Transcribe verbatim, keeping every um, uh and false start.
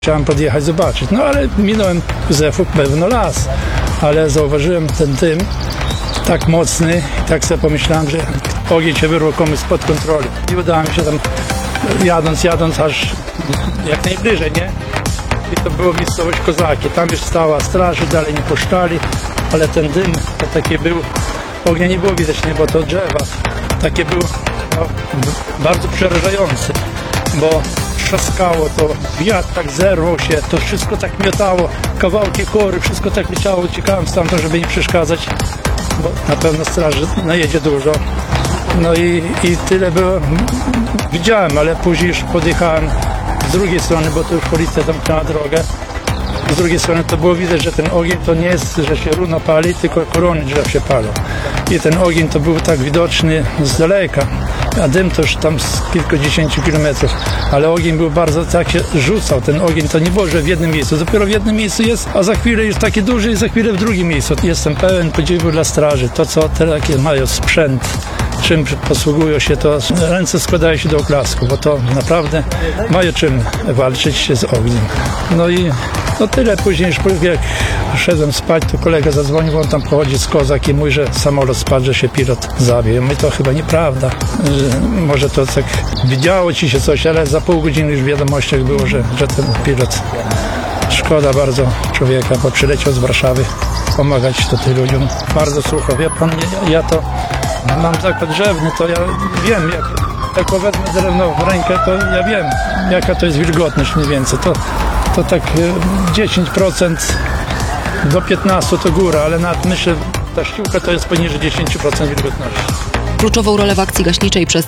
Chciałem podjechać, zobaczyć, no ale minąłem Józefów, pewno las, ale zauważyłem ten dym tak mocny i tak sobie pomyślałem, że ogień się wyrwał komuś spod kontroli. I udało mi się tam, jadąc, jadąc aż jak najbliżej, nie? I to było miejscowość Kozaki, tam już stała straż i dalej nie puszczali, ale ten dym to taki był, ognia nie było widać, nie, bo to drzewa, taki był no, bardzo przerażający, bo trzaskało to, wiatr tak zerwał się, to wszystko tak miotało, kawałki kory, wszystko tak leciało, uciekałem stamtąd, żeby nie przeszkadzać, bo na pewno straży najedzie dużo. No i, i tyle było, widziałem, ale później już podjechałem z drugiej strony, bo to już policja zamknęła drogę. Z drugiej strony to było widać, że ten ogień to nie jest, że się równo pali, tylko korony drzew się palą. I ten ogień to był tak widoczny z daleka, a dym to już tam z kilkudziesięciu kilometrów. Ale ogień był bardzo, tak się rzucał, ten ogień to nie było, że w jednym miejscu, dopiero w jednym miejscu jest, a za chwilę już taki duży i za chwilę w drugim miejscu. Jestem pełen podziwu dla straży, to co takie mają sprzęt, czym posługują się, to ręce składają się do oklasku, bo to naprawdę mają czym walczyć się z ogniem. No i no tyle, później już jak szedłem spać, to kolega zadzwonił, on tam pochodzi z Kozak i mówi, że samolot spadł, że się pilot zabił. My to chyba nieprawda. Może to tak widziało ci się coś, ale za pół godziny już w wiadomościach było, że, że ten pilot, szkoda bardzo człowieka, bo przyleciał z Warszawy pomagać to tym ludziom. Bardzo sucho, wie pan, ja, ja to mam zakład drzewny, to ja wiem, jak, jak wezmę drewno w rękę, to ja wiem, jaka to jest wilgotność mniej więcej. To, to tak dziesięć procent do piętnastu procent to góra, ale nawet myślę, ta ściółka to jest poniżej dziesięć procent wilgotności. Kluczową rolę w akcji gaśniczej przez